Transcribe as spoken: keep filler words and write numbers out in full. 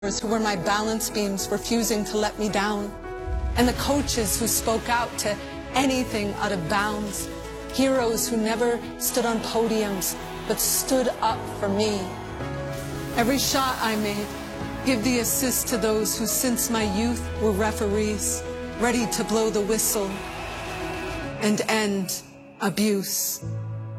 who were my balance beams, refusing to let me down, and the coaches who spoke out to anything out of bounds, heroes who never stood on podiums but stood up for me. Every shot I made, give the assist to those who since my youth were referees, ready to blow the whistle and end abuse.